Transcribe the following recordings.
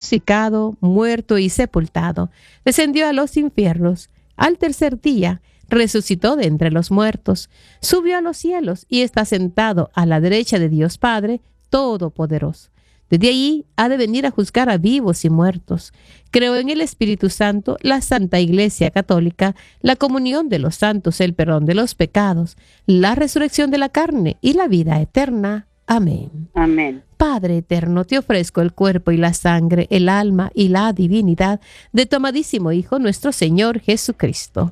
crucificado, muerto y sepultado, descendió a los infiernos. Al tercer día resucitó de entre los muertos, subió a los cielos y está sentado a la derecha de Dios Padre Todopoderoso. Desde allí ha de venir a juzgar a vivos y muertos. Creo en el Espíritu Santo, la Santa Iglesia Católica, la comunión de los santos, el perdón de los pecados, la resurrección de la carne y la vida eterna. Amén. Amén. Padre eterno, te ofrezco el cuerpo y la sangre, el alma y la divinidad de tu amadísimo Hijo, nuestro Señor Jesucristo,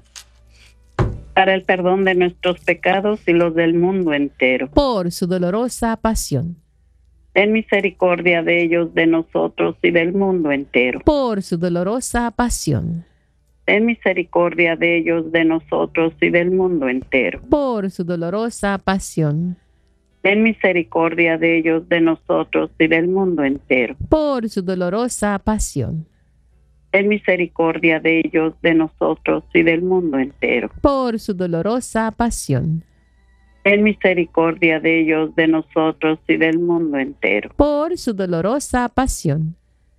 Para el perdón de nuestros pecados y los del mundo entero. por su dolorosa pasión, Ten misericordia de ellos, de nosotros y del mundo entero. por su dolorosa pasión, Ten misericordia de ellos, de nosotros y del mundo entero. por su dolorosa pasión, Ten misericordia de ellos, de nosotros y del mundo entero. por su dolorosa pasión, Ten misericordia de ellos, de nosotros y del mundo entero. por su dolorosa pasión, Ten misericordia de ellos, de nosotros y del mundo entero. por su dolorosa pasión,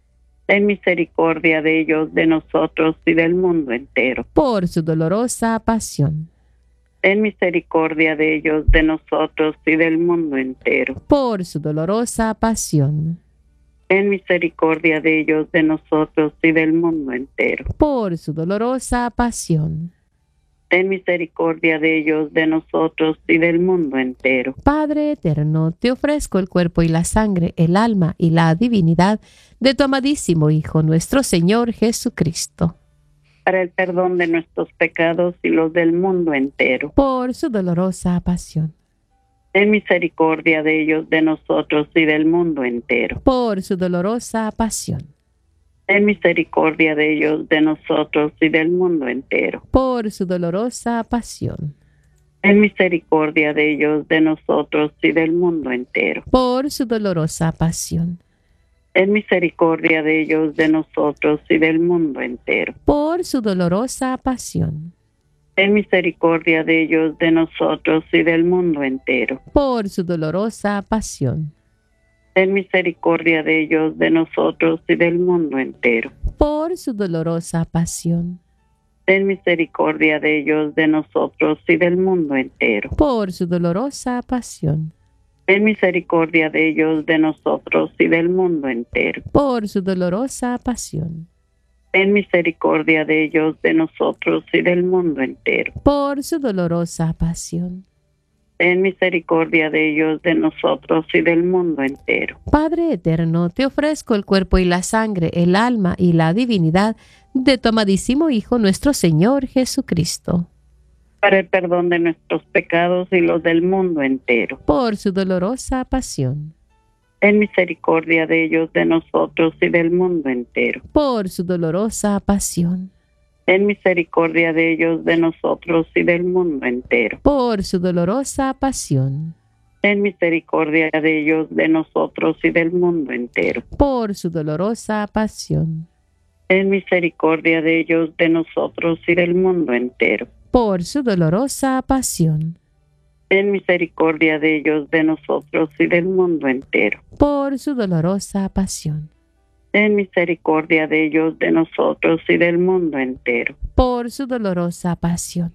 Ten misericordia de ellos, de nosotros y del mundo entero. por su dolorosa pasión, Ten misericordia de ellos, de nosotros y del mundo entero. por su dolorosa pasión, Ten misericordia de ellos, de nosotros y del mundo entero. por su dolorosa pasión. Ten misericordia de ellos, de nosotros y del mundo entero. Padre eterno, te ofrezco el cuerpo y la sangre, el alma y la divinidad de tu amadísimo Hijo, nuestro Señor Jesucristo, Para el perdón de nuestros pecados y los del mundo entero. por su dolorosa pasión, Ten misericordia de ellos, de nosotros y del mundo entero. por su dolorosa pasión, Ten misericordia de ellos, de nosotros y del mundo entero. por su dolorosa pasión, Ten misericordia de ellos, de nosotros y del mundo entero. por su dolorosa pasión, Ten misericordia de ellos, de nosotros y del mundo entero. por su dolorosa pasión, Ten misericordia de ellos, de nosotros y del mundo entero. por su dolorosa pasión, Ten misericordia de ellos, de nosotros y del mundo entero. por su dolorosa pasión, Ten misericordia de ellos, de nosotros y del mundo entero. por su dolorosa pasión, Ten misericordia de ellos, de nosotros y del mundo entero. por su dolorosa pasión, Ten misericordia de ellos, de nosotros y del mundo entero. por su dolorosa pasión. Ten misericordia de ellos, de nosotros y del mundo entero. Padre eterno, te ofrezco el cuerpo y la sangre, el alma y la divinidad de tu amadísimo Hijo, nuestro Señor Jesucristo, Para el perdón de nuestros pecados y los del mundo entero. por su dolorosa pasión, Ten misericordia de ellos, de nosotros y del mundo entero. por su dolorosa pasión, Ten misericordia de ellos, de nosotros y del mundo entero. por su dolorosa pasión, Ten misericordia de ellos, de nosotros y del mundo entero. por su dolorosa pasión, Ten misericordia de ellos, de nosotros y del mundo entero. por su dolorosa pasión, Ten misericordia de ellos, de nosotros y del mundo entero. por su dolorosa pasión, Ten misericordia de ellos, de nosotros y del mundo entero. por su dolorosa pasión,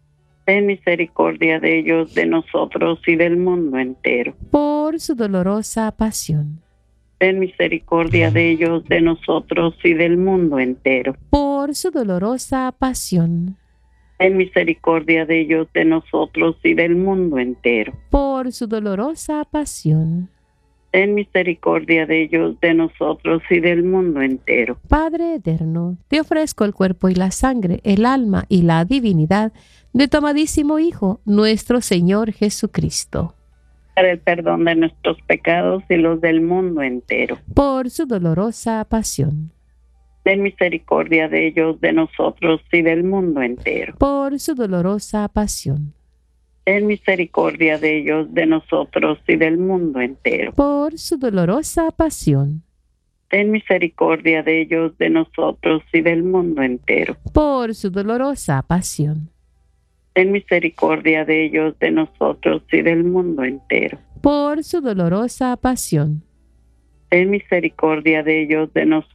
Ten misericordia de ellos, de nosotros y del mundo entero. por su dolorosa pasión, Ten misericordia de ellos, de nosotros y del mundo entero. por su dolorosa pasión, Ten misericordia de ellos, de nosotros y del mundo entero. por su dolorosa pasión. Ten misericordia de ellos, de nosotros y del mundo entero. Padre eterno, te ofrezco el cuerpo y la sangre, el alma y la divinidad de tu amadísimo Hijo, nuestro Señor Jesucristo, Para el perdón de nuestros pecados y los del mundo entero. por su dolorosa pasión, Ten misericordia de ellos, de nosotros y del mundo entero. por su dolorosa pasión, Ten misericordia de ellos, de nosotros y del mundo entero. por su dolorosa pasión, Ten misericordia de ellos, de nosotros y del mundo entero. por su dolorosa pasión, Ten misericordia de ellos, de nosotros y del mundo entero. por su dolorosa pasión, Ten misericordia de ellos, de nosotros